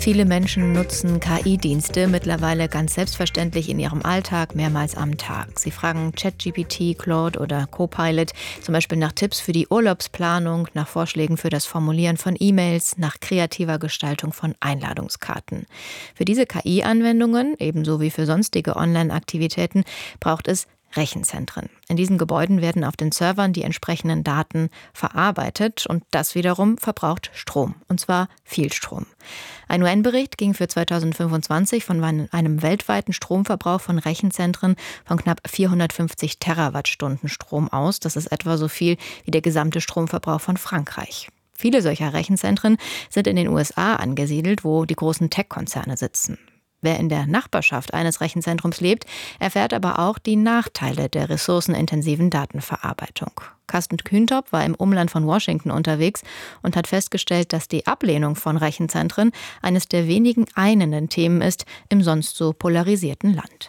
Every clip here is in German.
Viele Menschen nutzen KI-Dienste mittlerweile ganz selbstverständlich in ihrem Alltag mehrmals am Tag. Sie fragen ChatGPT, Claude oder Copilot zum Beispiel nach Tipps für die Urlaubsplanung, nach Vorschlägen für das Formulieren von E-Mails, nach kreativer Gestaltung von Einladungskarten. Für diese KI-Anwendungen, ebenso wie für sonstige Online-Aktivitäten, braucht es Rechenzentren. In diesen Gebäuden werden auf den Servern die entsprechenden Daten verarbeitet und das wiederum verbraucht Strom, und zwar viel Strom. Ein UN-Bericht ging für 2025 von einem weltweiten Stromverbrauch von Rechenzentren von knapp 450 Terawattstunden Strom aus. Das ist etwa so viel wie der gesamte Stromverbrauch von Frankreich. Viele solcher Rechenzentren sind in den USA angesiedelt, wo die großen Tech-Konzerne sitzen. Wer in der Nachbarschaft eines Rechenzentrums lebt, erfährt aber auch die Nachteile der ressourcenintensiven Datenverarbeitung. Carsten Kühntop war im Umland von Washington unterwegs und hat festgestellt, dass die Ablehnung von Rechenzentren eines der wenigen einenden Themen ist im sonst so polarisierten Land.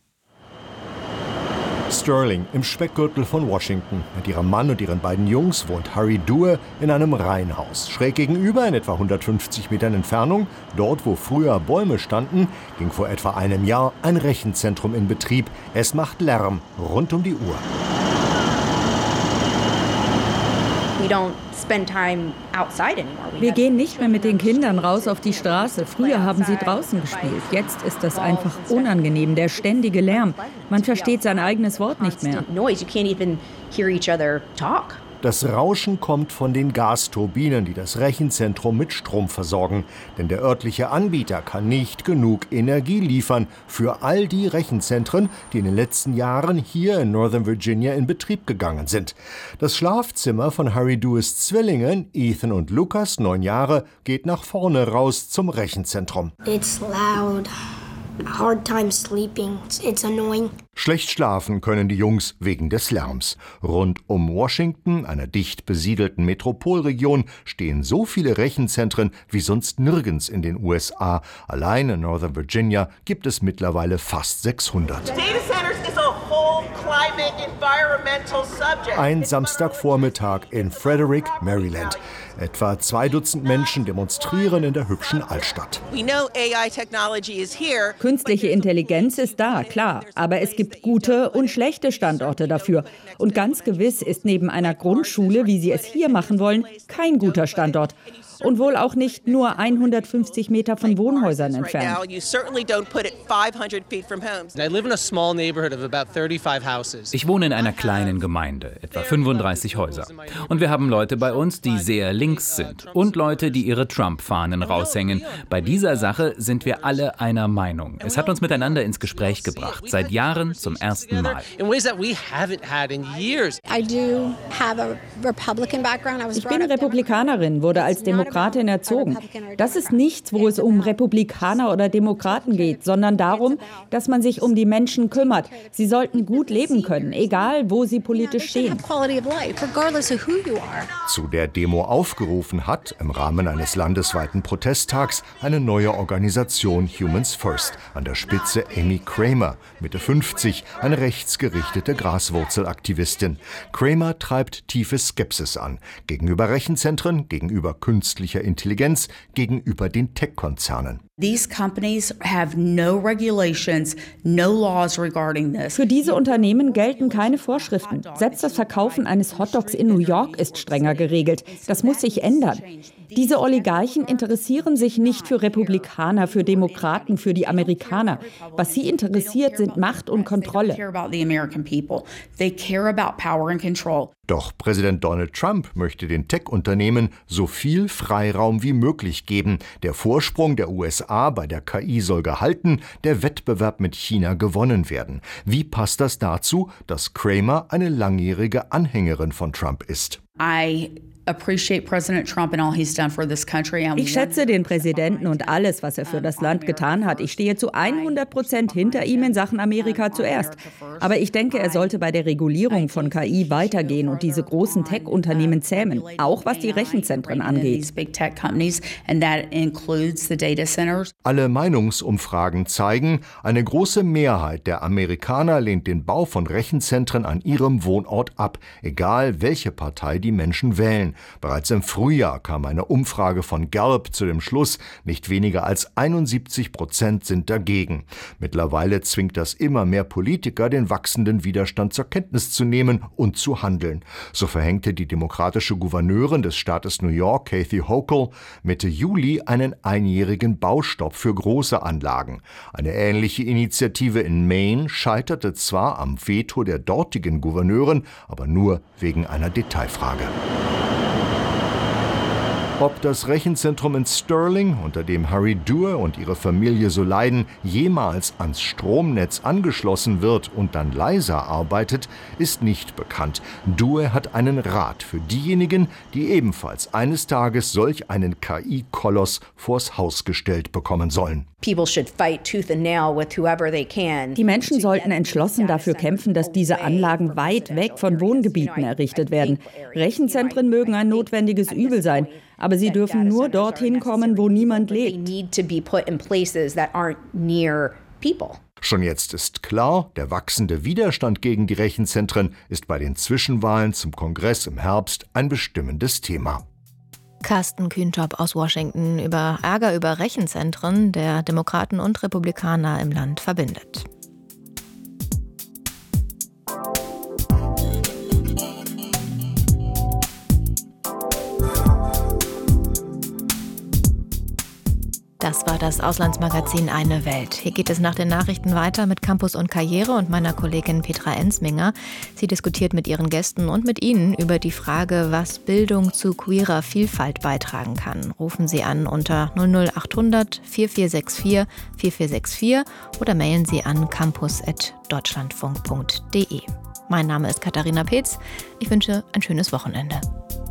Sterling im Speckgürtel von Washington. Mit ihrem Mann und ihren beiden Jungs wohnt Harry Duer in einem Reihenhaus. Schräg gegenüber, in etwa 150 Metern Entfernung, dort wo früher Bäume standen, ging vor etwa einem Jahr ein Rechenzentrum in Betrieb. Es macht Lärm rund um die Uhr. Wir gehen nicht mehr mit den Kindern raus auf die Straße. Früher haben sie draußen gespielt. Jetzt ist das einfach unangenehm, der ständige Lärm. Man versteht sein eigenes Wort nicht mehr. Das Rauschen kommt von den Gasturbinen, die das Rechenzentrum mit Strom versorgen. Denn der örtliche Anbieter kann nicht genug Energie liefern für all die Rechenzentren, die in den letzten Jahren hier in Northern Virginia in Betrieb gegangen sind. Das Schlafzimmer von Harry Duers Zwillingen, Ethan und Lucas, 9 Jahre, geht nach vorne raus zum Rechenzentrum. It's loud. Hard time sleeping. It's annoying. Schlecht schlafen können die Jungs wegen des Lärms. Rund um Washington, einer dicht besiedelten Metropolregion, stehen so viele Rechenzentren wie sonst nirgends in den USA. Allein in Northern Virginia gibt es mittlerweile fast 600. Ein Samstagvormittag in Frederick, Maryland. Etwa 2 Dutzend Menschen demonstrieren in der hübschen Altstadt. Künstliche Intelligenz ist da, klar. Aber es gibt gute und schlechte Standorte dafür. Und ganz gewiss ist neben einer Grundschule, wie Sie es hier machen wollen, kein guter Standort. Und wohl auch nicht nur 150 Meter von Wohnhäusern entfernt. Ich wohne in einer kleinen Gemeinde, etwa 35 Häuser. Und wir haben Leute bei uns, die sehr links sind. Und Leute, die ihre Trump-Fahnen raushängen. Bei dieser Sache sind wir alle einer Meinung. Es hat uns miteinander ins Gespräch gebracht. Seit Jahren zum ersten Mal. Ich bin Republikanerin, wurde als Demokratin erzogen. Das ist nichts, wo es um Republikaner oder Demokraten geht, sondern darum, dass man sich um die Menschen kümmert. Sie sollten gut leben können, egal wo sie politisch stehen. Zu der Demo aufgerufen hat, im Rahmen eines landesweiten Protesttags, eine neue Organisation Humans First. An der Spitze Amy Kramer, Mitte 50, eine rechtsgerichtete Graswurzelaktivistin. Kramer treibt tiefe Skepsis an. Gegenüber Rechenzentren, gegenüber künstlicher Intelligenz, gegenüber den Tech-Konzernen. Für diese Unternehmen gelten keine Vorschriften. Selbst das Verkaufen eines Hotdogs in New York ist strenger geregelt. Das muss sich ändern. Diese Oligarchen interessieren sich nicht für Republikaner, für Demokraten, für die Amerikaner. Was sie interessiert, sind Macht und Kontrolle. Doch Präsident Donald Trump möchte den Tech-Unternehmen so viel Freiraum wie möglich geben. Der Vorsprung der USA bei der KI soll gehalten, der Wettbewerb mit China gewonnen werden. Wie passt das dazu, dass Kramer eine langjährige Anhängerin von Trump ist? Ich schätze den Präsidenten und alles, was er für das Land getan hat. Ich stehe zu 100% hinter ihm in Sachen Amerika zuerst. Aber ich denke, er sollte bei der Regulierung von KI weitergehen und diese großen Tech-Unternehmen zähmen, auch was die Rechenzentren angeht. Alle Meinungsumfragen zeigen, eine große Mehrheit der Amerikaner lehnt den Bau von Rechenzentren an ihrem Wohnort ab, egal welche Partei die Menschen wählen. Bereits im Frühjahr kam eine Umfrage von Gallup zu dem Schluss, nicht weniger als 71% sind dagegen. Mittlerweile zwingt das immer mehr Politiker, den wachsenden Widerstand zur Kenntnis zu nehmen und zu handeln. So verhängte die demokratische Gouverneurin des Staates New York, Kathy Hochul, Mitte Juli einen einjährigen Baustopp für große Anlagen. Eine ähnliche Initiative in Maine scheiterte zwar am Veto der dortigen Gouverneurin, aber nur wegen einer Detailfrage. Ob das Rechenzentrum in Sterling, unter dem Harry Duer und ihre Familie so leiden, jemals ans Stromnetz angeschlossen wird und dann leiser arbeitet, ist nicht bekannt. Duer hat einen Rat für diejenigen, die ebenfalls eines Tages solch einen KI-Koloss vors Haus gestellt bekommen sollen. Die Menschen sollten entschlossen dafür kämpfen, dass diese Anlagen weit weg von Wohngebieten errichtet werden. Rechenzentren mögen ein notwendiges Übel sein, aber sie dürfen nur dorthin kommen, wo niemand lebt. Schon jetzt ist klar, der wachsende Widerstand gegen die Rechenzentren ist bei den Zwischenwahlen zum Kongress im Herbst ein bestimmendes Thema. Carsten Kühntop aus Washington über Ärger über Rechenzentren, der Demokraten und Republikaner im Land verbindet. Das war das Auslandsmagazin Eine Welt. Hier geht es nach den Nachrichten weiter mit Campus und Karriere und meiner Kollegin Petra Ensminger. Sie diskutiert mit ihren Gästen und mit Ihnen über die Frage, was Bildung zu queerer Vielfalt beitragen kann. Rufen Sie an unter 00800 4464 4464 oder mailen Sie an campus@deutschlandfunk.de. Mein Name ist Katharina Peetz. Ich wünsche ein schönes Wochenende.